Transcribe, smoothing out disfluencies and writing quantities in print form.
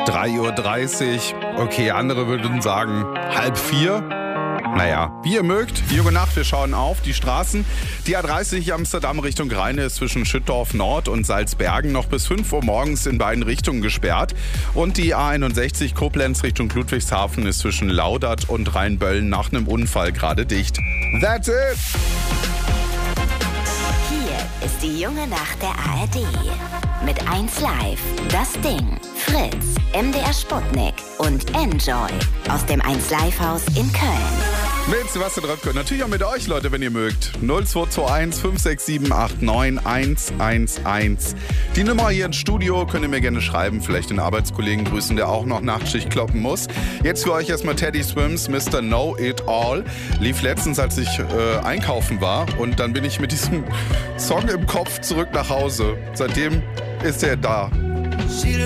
3:30 Uhr. Okay, andere würden sagen 3:30. Naja, wie ihr mögt. Junge Nacht, wir schauen auf die Straßen. Die A30 Amsterdam Richtung Rheine ist zwischen Schüttorf Nord und Salzbergen noch bis 5 Uhr morgens in beiden Richtungen gesperrt. Und die A61 Koblenz Richtung Ludwigshafen ist zwischen Laudert und Rheinböllen nach einem Unfall gerade dicht. That's it! Hier ist die junge Nacht der ARD. Mit 1 Live, Das Ding, Fritz, MDR Sputnik und Enjoy aus dem 1 Live Haus in Köln. Mit Sebastian Röpke und natürlich auch mit euch, Leute, wenn ihr mögt. 0221 567 89 111. Die Nummer hier ins Studio könnt ihr mir gerne schreiben. Vielleicht den Arbeitskollegen grüßen, der auch noch Nachtschicht kloppen muss. Jetzt für euch erstmal Teddy Swims, Mr. Know It All. Lief letztens, als ich einkaufen war. Und dann bin ich mit diesem Song im Kopf zurück nach Hause. Seitdem ist er da.